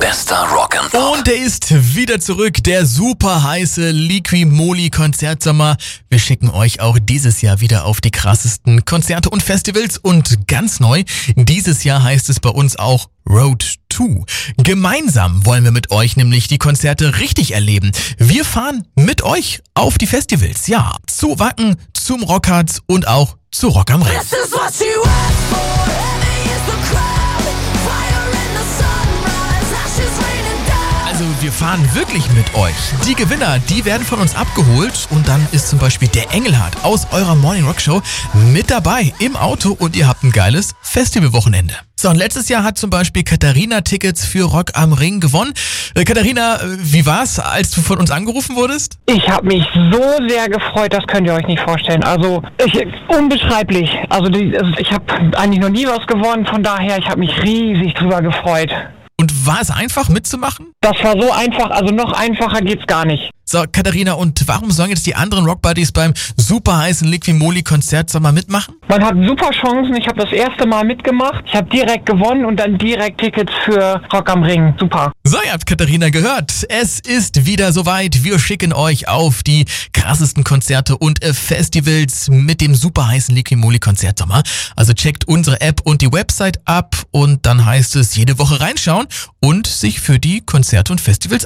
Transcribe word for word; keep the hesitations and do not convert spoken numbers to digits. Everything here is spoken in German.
Bester Rock and Pop. Und er ist wieder zurück, der super heiße Liqui-Moly Konzertsommer. Wir schicken euch auch dieses Jahr wieder auf die krassesten Konzerte und Festivals. Und ganz neu, dieses Jahr heißt es bei uns auch Road to. Gemeinsam wollen wir mit euch nämlich die Konzerte richtig erleben. Wir fahren mit euch auf die Festivals, ja, zu Wacken, zum Rockharz und auch zu Rock am Ring. This is what you asked for. Heavy is the crowd. Fire in the sunrise. Ashes raining down. Also wir fahren wirklich mit euch. Die Gewinner, die werden von uns abgeholt und dann ist zum Beispiel der Engelhardt aus eurer Morning Rock Show mit dabei im Auto und ihr habt ein geiles Festivalwochenende. So, und letztes Jahr hat zum Beispiel Katharina Tickets für Rock am Ring gewonnen. Äh, Katharina, äh, wie war's, als du von uns angerufen wurdest? Ich habe mich so sehr gefreut, das könnt ihr euch nicht vorstellen. Also ich, unbeschreiblich. Also die, also ich habe eigentlich noch nie was gewonnen, von daher, ich habe mich riesig drüber gefreut. Und war es einfach mitzumachen? Das war so einfach, also noch einfacher geht's gar nicht. So, Katharina, und warum sollen jetzt die anderen Rockbuddies beim super heißen Liqui-Moly Konzertsommer mitmachen? Man hat super Chancen. Ich habe das erste Mal mitgemacht. Ich habe direkt gewonnen und dann direkt Tickets für Rock am Ring. Super. So, ihr habt Katharina gehört. Es ist wieder soweit. Wir schicken euch auf die krassesten Konzerte und äh, Festivals mit dem super heißen Liqui-Moly Konzertsommer. Also checkt unsere App und die Website ab und dann heißt es jede Woche reinschauen und sich für die Konzerte und Festivals